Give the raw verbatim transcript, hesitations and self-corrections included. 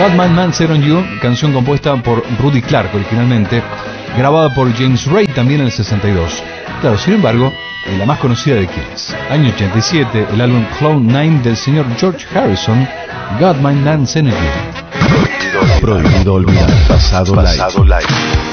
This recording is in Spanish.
Got My Mindset on You, canción compuesta por Rudy Clark originalmente, grabada por James Ray también en el sesenta y dos. Claro, sin embargo, la más conocida de Kills. Año ochenta y siete, el álbum Cloud Nine del señor George Harrison, Got My Mindset on You. Prohibido olvidar. Pasado live.